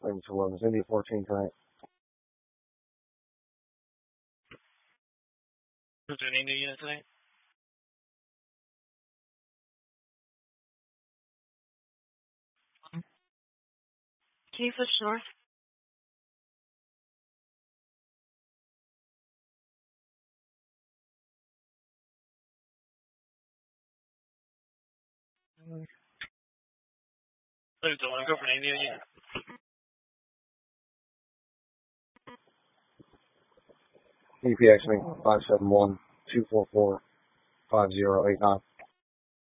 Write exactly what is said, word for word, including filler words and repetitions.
Waiting to load. It's India fourteen tonight. Is there any new unit tonight? Can you push north? Luke, do I want to go for an India unit? E P X me five seven one two four four five zero eight nine.